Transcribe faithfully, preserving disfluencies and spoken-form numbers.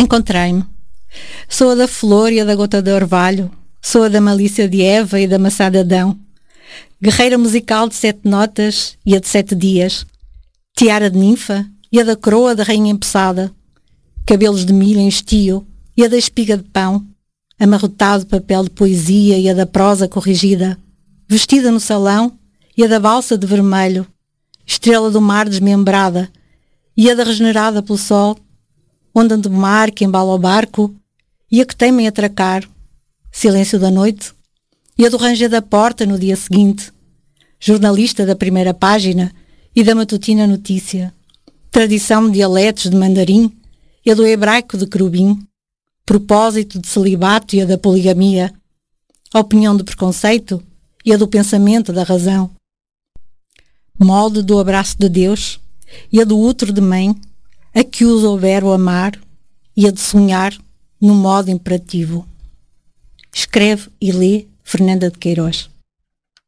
Encontrei-me. Sou a da flor e a da gota de orvalho. Sou a da malícia de Eva e da maçã de Adão. Guerreira musical de sete notas e a de sete dias. Tiara de ninfa e a da coroa da rainha empeçada. Cabelos de milho em estio e a da espiga de pão. Amarrotado papel de poesia e a da prosa corrigida. Vestida no salão e a da balsa de vermelho. Estrela do mar desmembrada e a da regenerada pelo sol. Onda do mar que embala o barco e a que teima em atracar. Silêncio da noite e a do ranger da porta no dia seguinte. Jornalista da primeira página e da matutina notícia. Tradição de dialetos de mandarim e a do hebraico de querubim. Propósito de celibato e a da poligamia. Opinião de preconceito e a do pensamento da razão. Molde do abraço de Deus e a do útero de mãe, a que usa o verbo amar e a de sonhar no modo imperativo. Escreve e lê Fernanda de Queiroz.